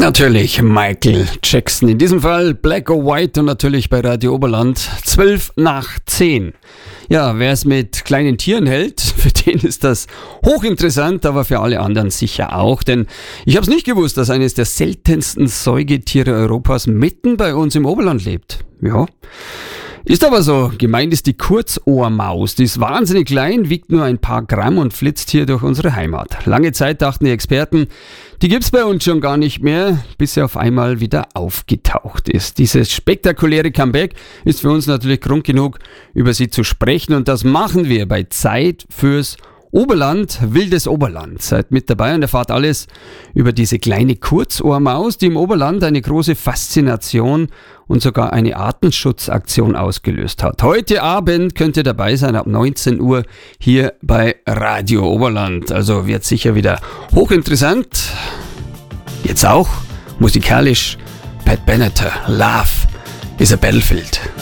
Natürlich Michael Jackson, in diesem Fall Black or White und natürlich bei Radio Oberland 10:12. Ja, wer es mit kleinen Tieren hält, für den ist das hochinteressant, aber für alle anderen sicher auch, denn ich habe es nicht gewusst, dass eines der seltensten Säugetiere Europas mitten bei uns im Oberland lebt. Ja, ist aber so. Gemeint ist die Kurzohrmaus. Die ist wahnsinnig klein, wiegt nur ein paar Gramm und flitzt hier durch unsere Heimat. Lange Zeit dachten die Experten, die gibt's bei uns schon gar nicht mehr, bis sie auf einmal wieder aufgetaucht ist. Dieses spektakuläre Comeback ist für uns natürlich Grund genug, über sie zu sprechen, und das machen wir bei Zeit fürs Oberland, wildes Oberland. Seid mit dabei und erfahrt alles über diese kleine Kurzohrmaus, die im Oberland eine große Faszination und sogar eine Artenschutzaktion ausgelöst hat. Heute Abend könnt ihr dabei sein, ab 19 Uhr hier bei Radio Oberland. Also wird sicher wieder hochinteressant. Jetzt auch musikalisch Pat Benatar, Love is a Battlefield.